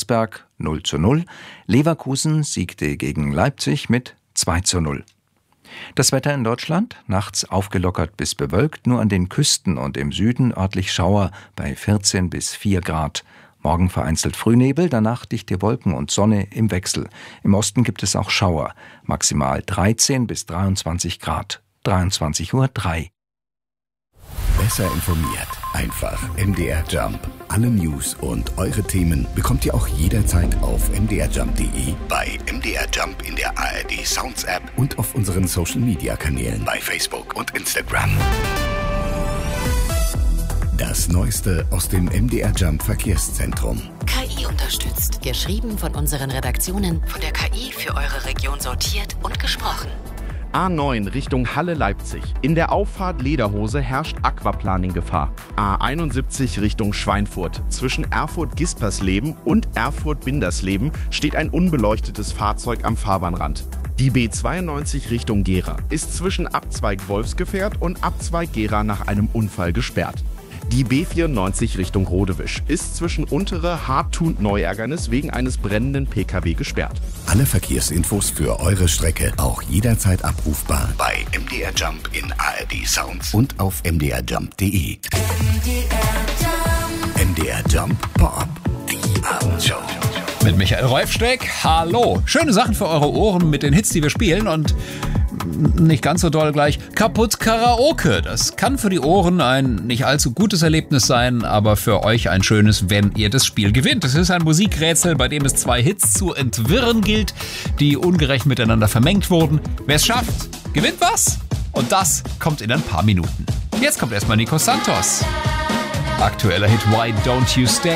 Wolfsberg 0:0. Leverkusen siegte gegen Leipzig mit 2:0. Das Wetter in Deutschland: nachts aufgelockert bis bewölkt, nur an den Küsten und im Süden örtlich Schauer bei 14 bis 4 Grad. Morgen vereinzelt Frühnebel, danach dichte Wolken und Sonne im Wechsel. Im Osten gibt es auch Schauer, maximal 13 bis 23 Grad. 23:03 Uhr. Besser informiert, einfach MDR Jump. Alle News und eure Themen bekommt ihr auch jederzeit auf mdrjump.de, bei MDR Jump in der ARD Sounds App und auf unseren Social Media Kanälen bei Facebook und Instagram. Das Neueste aus dem MDR Jump Verkehrszentrum. KI unterstützt. Geschrieben von unseren Redaktionen, von der KI für eure Region sortiert und gesprochen. A9 Richtung Halle-Leipzig. In der Auffahrt Lederhose herrscht Aquaplaning-Gefahr. A71 Richtung Schweinfurt. Zwischen Erfurt-Gispersleben und Erfurt-Bindersleben steht ein unbeleuchtetes Fahrzeug am Fahrbahnrand. Die B92 Richtung Gera ist zwischen Abzweig Wolfsgefährt und Abzweig Gera nach einem Unfall gesperrt. Die B94 Richtung Rodewisch ist zwischen Untere Hartthun-Neuärgernis wegen eines brennenden Pkw gesperrt. Alle Verkehrsinfos für eure Strecke auch jederzeit abrufbar bei MDR Jump in ARD Sounds und auf mdrjump.de. MDR Jump Pop, die Abendshow. Mit Michael Reufsteck. Hallo. Schöne Sachen für eure Ohren mit den Hits, die wir spielen, und nicht ganz so doll gleich kaputt Karaoke. Das kann für die Ohren ein nicht allzu gutes Erlebnis sein, aber für euch ein schönes, wenn ihr das Spiel gewinnt. Es ist ein Musikrätsel, bei dem es 2 Hits zu entwirren gilt, die ungerecht miteinander vermengt wurden. Wer es schafft, gewinnt was. Und das kommt in ein paar Minuten. Jetzt kommt erstmal Nico Santos. Aktueller Hit Why Don't You Stay?